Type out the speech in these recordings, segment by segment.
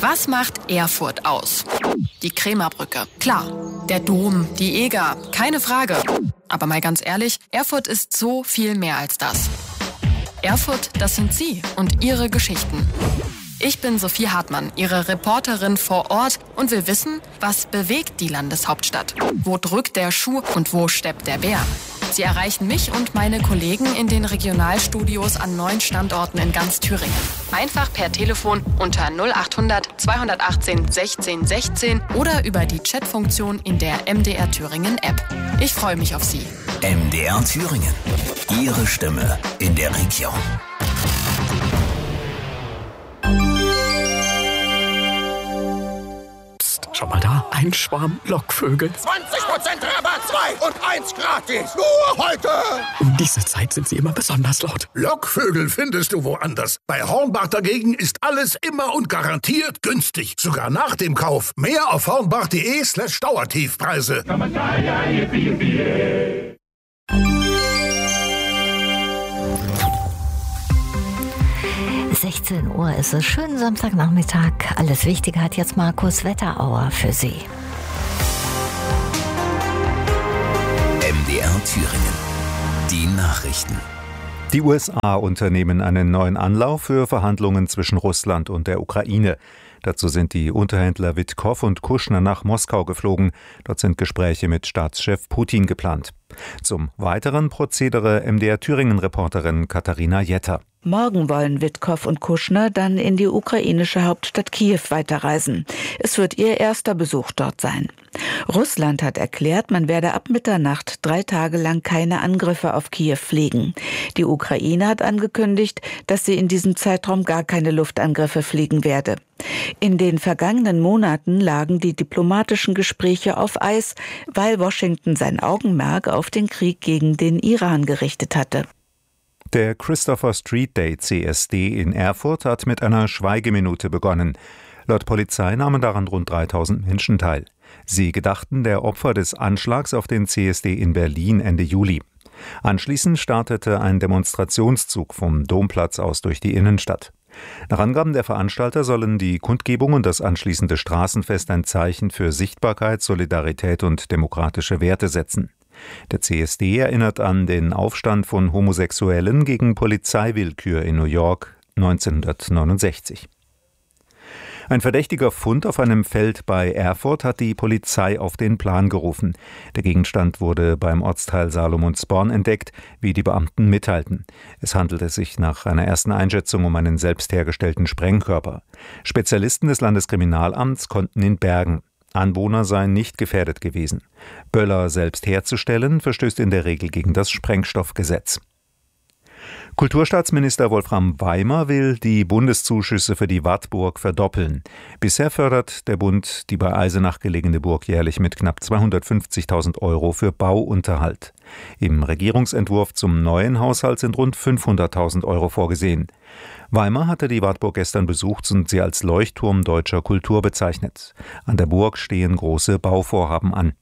Was macht Erfurt aus? Die Krämerbrücke, klar. Der Dom, die Eger, keine Frage. Aber mal ganz ehrlich, Erfurt ist so viel mehr als das. Erfurt, das sind Sie und Ihre Geschichten. Ich bin Sophie Hartmann, Ihre Reporterin vor Ort und will wissen, was bewegt die Landeshauptstadt? Wo drückt der Schuh und wo steppt der Bär? Sie erreichen mich und meine Kollegen in den Regionalstudios an 9 Standorten in ganz Thüringen. Einfach per Telefon unter 0800 218 16 16 oder über die Chatfunktion in der MDR Thüringen App. Ich freue mich auf Sie. MDR Thüringen. Ihre Stimme in der Region. Schau mal da, ein Schwarm Lockvögel. 20% Rabatt, 2 und 1 gratis. Nur heute. Um diese Zeit sind sie immer besonders laut. Lockvögel findest du woanders. Bei Hornbach dagegen ist alles immer und garantiert günstig. Sogar nach dem Kauf. Mehr auf hornbach.de/Dauertiefpreise. 16 Uhr ist es. Schönen Samstagnachmittag. Alles Wichtige hat jetzt Markus Wetterauer für Sie. MDR Thüringen. Die Nachrichten. Die USA unternehmen einen neuen Anlauf für Verhandlungen zwischen Russland und der Ukraine. Dazu sind die Unterhändler Witkow und Kushner nach Moskau geflogen. Dort sind Gespräche mit Staatschef Putin geplant. Zum weiteren Prozedere MDR Thüringen-Reporterin Katharina Jetter. Morgen wollen Witkow und Kushner dann in die ukrainische Hauptstadt Kiew weiterreisen. Es wird ihr erster Besuch dort sein. Russland hat erklärt, man werde ab Mitternacht 3 Tage lang keine Angriffe auf Kiew fliegen. Die Ukraine hat angekündigt, dass sie in diesem Zeitraum gar keine Luftangriffe fliegen werde. In den vergangenen Monaten lagen die diplomatischen Gespräche auf Eis, weil Washington sein Augenmerk auf den Krieg gegen den Iran gerichtet hatte. Der Christopher Street Day CSD in Erfurt hat mit einer Schweigeminute begonnen. Laut Polizei nahmen daran rund 3000 Menschen teil. Sie gedachten der Opfer des Anschlags auf den CSD in Berlin Ende Juli. Anschließend startete ein Demonstrationszug vom Domplatz aus durch die Innenstadt. Nach Angaben der Veranstalter sollen die Kundgebung und das anschließende Straßenfest ein Zeichen für Sichtbarkeit, Solidarität und demokratische Werte setzen. Der CSD erinnert an den Aufstand von Homosexuellen gegen Polizeiwillkür in New York 1969. Ein verdächtiger Fund auf einem Feld bei Erfurt hat die Polizei auf den Plan gerufen. Der Gegenstand wurde beim Ortsteil Salomonsborn entdeckt, wie die Beamten mitteilten. Es handelte sich nach einer ersten Einschätzung um einen selbst hergestellten Sprengkörper. Spezialisten des Landeskriminalamts konnten ihn bergen. Anwohner seien nicht gefährdet gewesen. Böller selbst herzustellen, verstößt in der Regel gegen das Sprengstoffgesetz. Kulturstaatsminister Wolfram Weimer will die Bundeszuschüsse für die Wartburg verdoppeln. Bisher fördert der Bund die bei Eisenach gelegene Burg jährlich mit knapp 250.000 € für Bauunterhalt. Im Regierungsentwurf zum neuen Haushalt sind rund 500.000 € vorgesehen. Weimer hatte die Wartburg gestern besucht und sie als Leuchtturm deutscher Kultur bezeichnet. An der Burg stehen große Bauvorhaben an.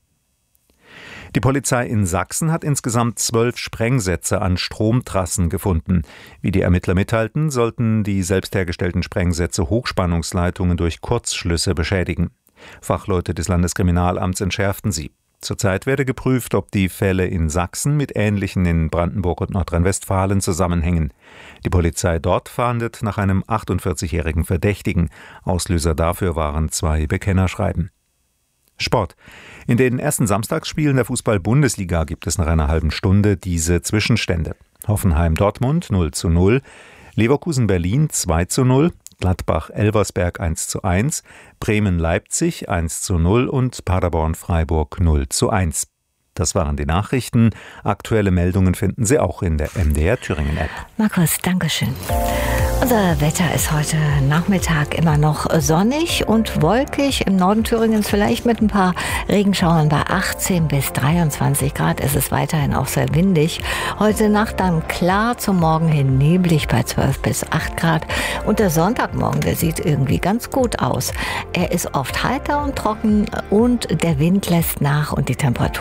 Die Polizei in Sachsen hat insgesamt 12 Sprengsätze an Stromtrassen gefunden. Wie die Ermittler mitteilten, sollten die selbst hergestellten Sprengsätze Hochspannungsleitungen durch Kurzschlüsse beschädigen. Fachleute des Landeskriminalamts entschärften sie. Zurzeit werde geprüft, ob die Fälle in Sachsen mit ähnlichen in Brandenburg und Nordrhein-Westfalen zusammenhängen. Die Polizei dort fahndet nach einem 48-jährigen Verdächtigen. Auslöser dafür waren 2 Bekennerschreiben. Sport. In den ersten Samstagsspielen der Fußball-Bundesliga gibt es nach einer halben Stunde diese Zwischenstände. Hoffenheim-Dortmund 0:0, Leverkusen-Berlin 2:0, Gladbach-Elversberg 1:1, Bremen-Leipzig 1:0 und Paderborn-Freiburg 0:1. Das waren die Nachrichten. Aktuelle Meldungen finden Sie auch in der MDR Thüringen-App. Markus, Dankeschön. Unser Wetter ist heute Nachmittag immer noch sonnig und wolkig. Im Norden Thüringens vielleicht mit ein paar Regenschauern bei 18 bis 23 Grad. Es ist weiterhin auch sehr windig. Heute Nacht dann klar, zum Morgen hin neblig bei 12 bis 8 Grad. Und der Sonntagmorgen, der sieht irgendwie ganz gut aus. Er ist oft heiter und trocken und der Wind lässt nach und die Temperaturen auch wieder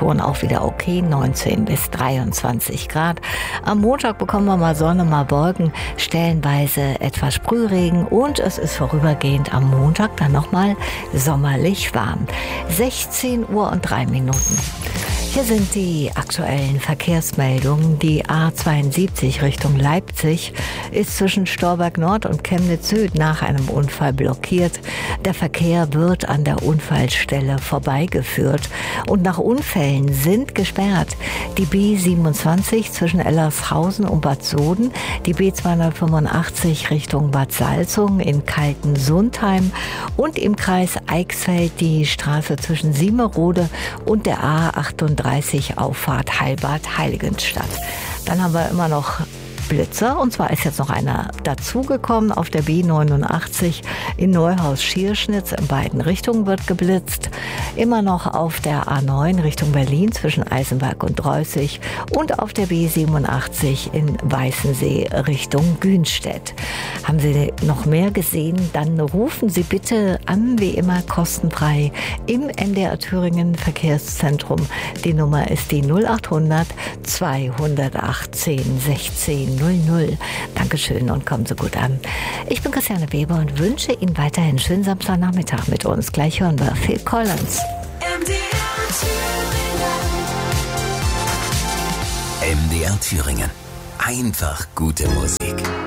wieder okay, 19 bis 23 Grad. Am Montag bekommen wir mal Sonne, mal Wolken, stellenweise etwas Sprühregen und es ist vorübergehend am Montag dann nochmal sommerlich warm. 16 Uhr und 3 Minuten. Hier sind die aktuellen Verkehrsmeldungen. Die A72 Richtung Leipzig ist zwischen Storberg Nord und Chemnitz Süd nach einem Unfall blockiert. Der Verkehr wird an der Unfallstelle vorbeigeführt und nach Unfällen sind gesperrt die B27 zwischen Ellershausen und Bad Soden, die B285 Richtung Bad Salzungen in Kaltensundheim und im Kreis Eichsfeld die Straße zwischen Siemerode und der A38 Auffahrt Heilbad-Heiligenstadt. Dann haben wir immer noch Blitzer, und zwar ist jetzt noch einer dazugekommen. Auf der B89 in Neuhaus-Schierschnitz in beiden Richtungen wird geblitzt. Immer noch auf der A9 Richtung Berlin zwischen Eisenberg und Dreußig und auf der B87 in Weißensee Richtung Günstedt. Haben Sie noch mehr gesehen? Dann rufen Sie bitte an, wie immer kostenfrei im NDR Thüringen Verkehrszentrum. Die Nummer ist die 0800 218 16 00. Dankeschön und kommen Sie gut an. Ich bin Christiane Weber und wünsche Ihnen weiterhin einen schönen Samstagnachmittag mit uns. Gleich hören wir Phil Collins. MDR Thüringen. Einfach gute Musik.